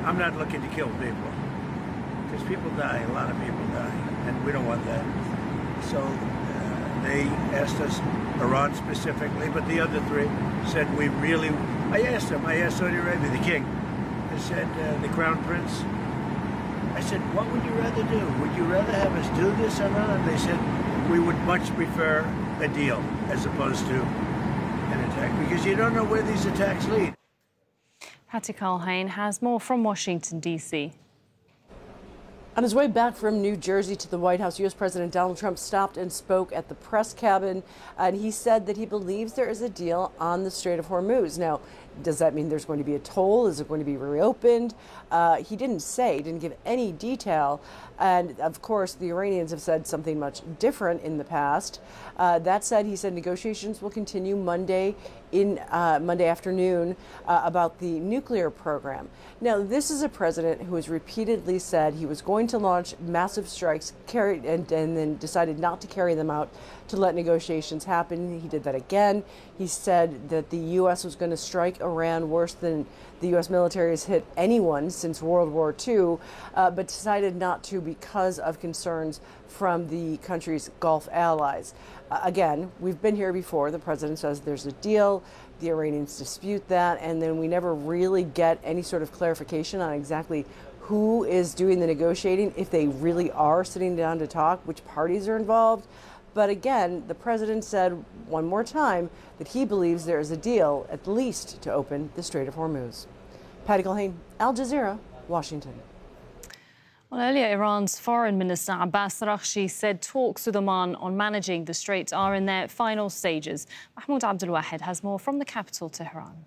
I'm not looking to kill people, because people die, a lot of people die, and we don't want that. So they asked us, Iran specifically, but the other three said I asked Saudi Arabia, the king, I said, the crown prince, I said, what would you rather do? Would you rather have us do this or not? They said, we would much prefer a deal as opposed to an attack, because you don't know where these attacks lead. Patty Culhane has more from Washington, D.C. On his way back from New Jersey to the White House, U.S. President Donald Trump stopped and spoke at the press cabin, and he said that he believes there is a deal on the Strait of Hormuz. Now, does that mean there's going to be a toll? Is it going to be reopened? He didn't give any detail. And of course, the Iranians have said something much different in the past. That said, he said negotiations will continue Monday afternoon about the nuclear program. Now, this is a president who has repeatedly said he was going to launch massive strikes, and then decided not to carry them out to let negotiations happen. He did that again. He said that the U.S. was going to strike Iran worse than the U.S. military has hit anyone since World War II, but decided not to because of concerns from the country's Gulf allies. Again, we've been here before. The president says there's a deal. The Iranians dispute that, and then we never really get any sort of clarification on exactly who is doing the negotiating, if they really are sitting down to talk, which parties are involved. But again, the president said one more time that he believes there is a deal, at least to open the Strait of Hormuz. Patty Culhane, Al Jazeera, Washington. Well, earlier, Iran's Foreign Minister Abbas Araghchi said talks with Oman on managing the Strait are in their final stages. Mahmoud Abdulwahid has more from the capital, Tehran.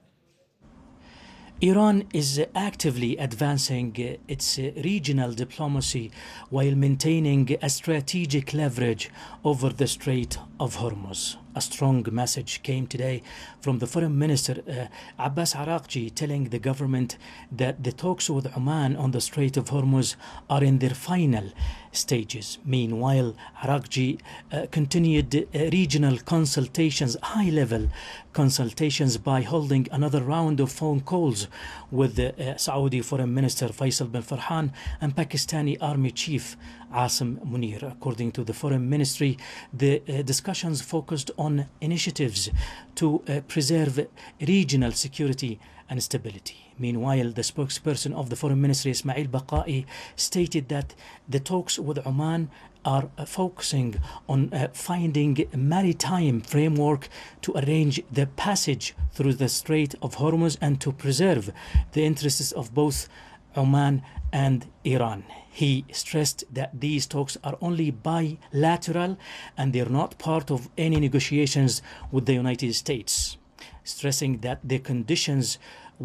Iran is actively advancing its regional diplomacy while maintaining a strategic leverage over the Strait of Hormuz. A strong message came today from the Foreign Minister Abbas Araghchi, telling the government that the talks with Oman on the Strait of Hormuz are in their final stages. Meanwhile, Araghchi continued regional consultations, high-level consultations, by holding another round of phone calls with the Saudi Foreign Minister Faisal bin Farhan and Pakistani Army Chief Asim Munir. According to the Foreign Ministry, the discussions focused on initiatives to preserve regional security and stability. Meanwhile, the spokesperson of the Foreign Ministry, Ismail Baqai, stated that the talks with Oman are focusing on finding a maritime framework to arrange the passage through the Strait of Hormuz and to preserve the interests of both Oman and Iran. He stressed that these talks are only bilateral and they're not part of any negotiations with the United States, stressing that the conditions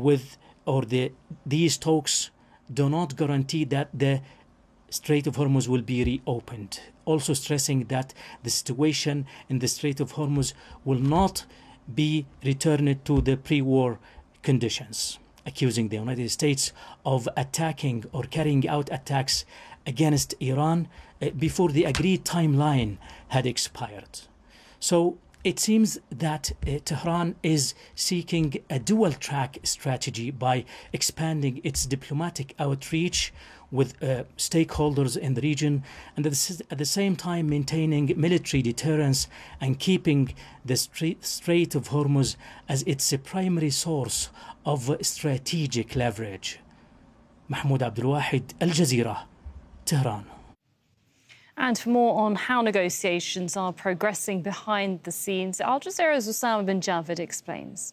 these talks do not guarantee that the Strait of Hormuz will be reopened. Also stressing that the situation in the Strait of Hormuz will not be returned to the pre-war conditions, accusing the United States of attacking or carrying out attacks against Iran before the agreed timeline had expired. So it seems that Tehran is seeking a dual-track strategy by expanding its diplomatic outreach with stakeholders in the region, and at the same time maintaining military deterrence and keeping the Strait of Hormuz as its primary source of strategic leverage. Mahmoud Abdulwahid, Al Jazeera, Tehran. And for more on how negotiations are progressing behind the scenes, Al Jazeera's Osama bin Javed explains.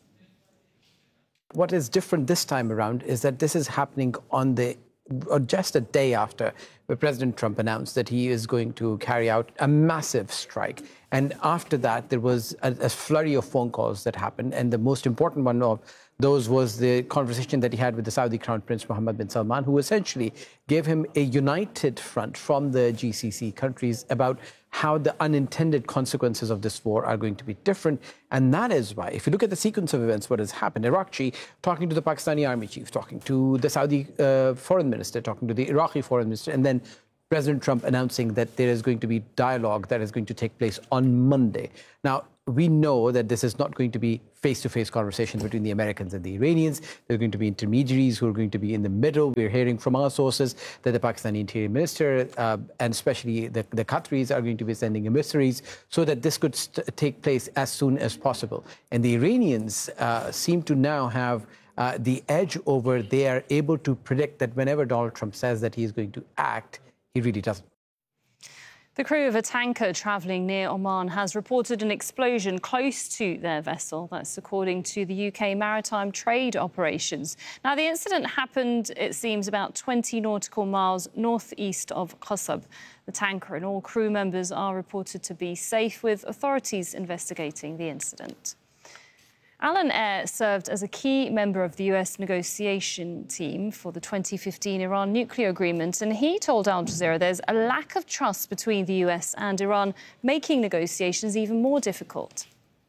What is different this time around is that this is happening just a day after where President Trump announced that he is going to carry out a massive strike. And after that, there was a flurry of phone calls that happened. And the most important one of those was the conversation that he had with the Saudi Crown Prince Mohammed bin Salman, who essentially gave him a united front from the GCC countries about how the unintended consequences of this war are going to be different. And that is why, if you look at the sequence of events, what has happened, Araghchi talking to the Pakistani army chief, talking to the Saudi foreign minister, talking to the Iraqi foreign minister, and then President Trump announcing that there is going to be dialogue that is going to take place on Monday. Now, we know that this is not going to be face-to-face conversations between the Americans and the Iranians. There are going to be intermediaries who are going to be in the middle. We're hearing from our sources that the Pakistani Interior Minister and especially the Qataris are going to be sending emissaries so that this could take place as soon as possible. And the Iranians seem to now have the edge over. They are able to predict that whenever Donald Trump says that he is going to act, he really doesn't. The crew of a tanker travelling near Oman has reported an explosion close to their vessel. That's according to the UK Maritime Trade Operations. Now, the incident happened, it seems, about 20 nautical miles northeast of Qasab. The tanker and all crew members are reported to be safe, with authorities investigating the incident. Alan Eyre served as a key member of the US negotiation team for the 2015 Iran nuclear agreement, and he told Al Jazeera there's a lack of trust between the US and Iran, making negotiations even more difficult.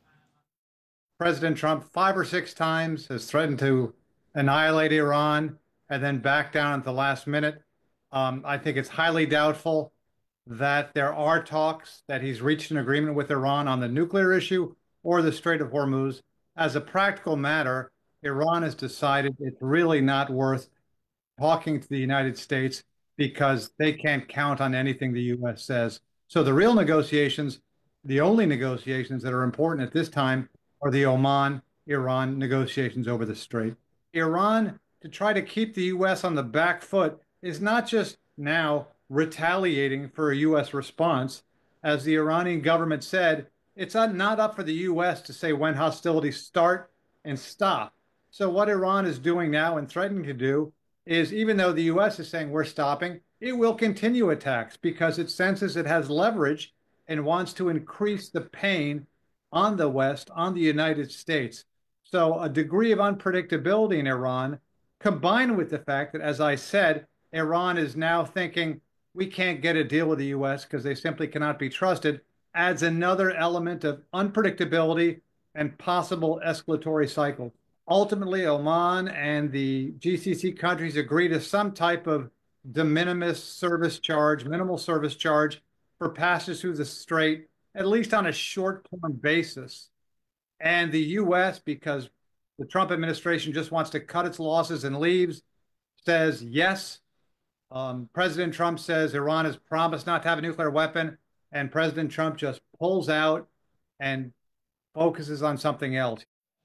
President Trump 5 or 6 times has threatened to annihilate Iran and then back down at the last minute. I think it's highly doubtful that there are talks that he's reached an agreement with Iran on the nuclear issue or the Strait of Hormuz. As a practical matter, Iran has decided it's really not worth talking to the United States because they can't count on anything the U.S. says. So the real negotiations, the only negotiations that are important at this time, are the Oman-Iran negotiations over the Strait. Iran, to try to keep the U.S. on the back foot, is not just now retaliating for a U.S. response. As the Iranian government said, it's not up for the U.S. to say when hostilities start and stop. So what Iran is doing now and threatening to do is, even though the U.S. is saying we're stopping, it will continue attacks because it senses it has leverage and wants to increase the pain on the West, on the United States. So a degree of unpredictability in Iran, combined with the fact that, as I said, Iran is now thinking we can't get a deal with the U.S. because they simply cannot be trusted, adds another element of unpredictability and possible escalatory cycle. Ultimately, Oman and the GCC countries agree to some type of de minimis service charge, minimal service charge for passage through the strait, at least on a short-term basis. And the U.S., because the Trump administration just wants to cut its losses and leaves, says yes. President Trump says Iran has promised not to have a nuclear weapon, and President Trump just pulls out and focuses on something else.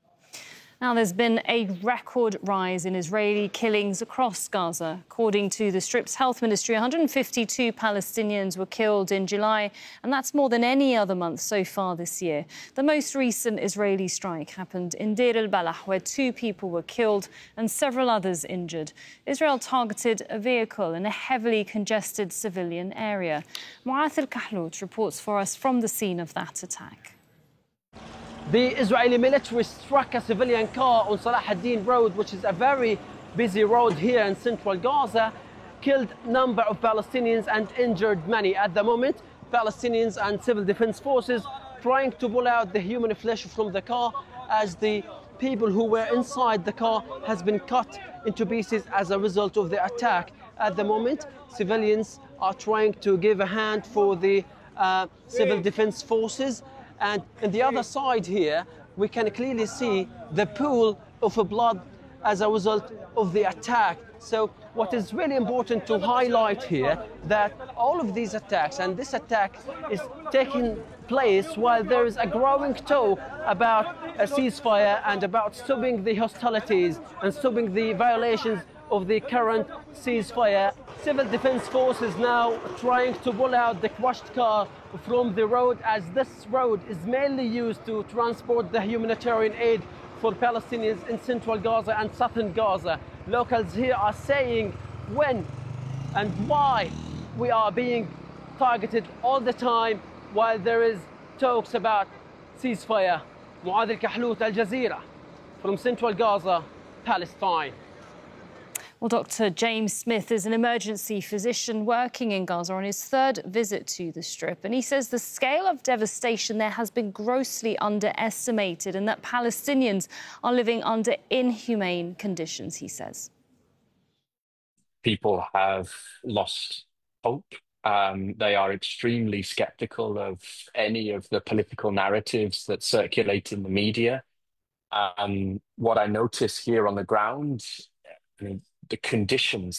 Now, there's been a record rise in Israeli killings across Gaza. According to the Strip's health ministry, 152 Palestinians were killed in July, and that's more than any other month so far this year. The most recent Israeli strike happened in Deir al-Balah, where 2 people were killed and several others injured. Israel targeted a vehicle in a heavily congested civilian area. Mu'ath al-Kahlout reports for us from the scene of that attack. The Israeli military struck a civilian car on Salah ad-Din Road, which is a very busy road here in central Gaza, killed a number of Palestinians and injured many. At the moment, Palestinians and civil defense forces trying to pull out the human flesh from the car, as the people who were inside the car has been cut into pieces as a result of the attack. At the moment, civilians are trying to give a hand for the civil defense forces. And on the other side here, we can clearly see the pool of blood as a result of the attack. So what is really important to highlight here, that all of these attacks, and this attack is taking place while there is a growing talk about a ceasefire and about stopping the hostilities and stopping the violations of the current ceasefire. Civil defense forces now trying to pull out the crushed car from the road, as this road is mainly used to transport the humanitarian aid for Palestinians in central Gaza and southern Gaza. Locals here are saying when and why we are being targeted all the time while there is talks about ceasefire. Mu'ath al-Kahlout, Al Jazeera, from central Gaza, Palestine. Well, Dr. James Smith is an emergency physician working in Gaza on his 3rd visit to the Strip. And he says the scale of devastation there has been grossly underestimated and that Palestinians are living under inhumane conditions, he says. People have lost hope They are extremely skeptical of any of the political narratives that circulate in the media. What I notice here on the ground, I mean, the conditions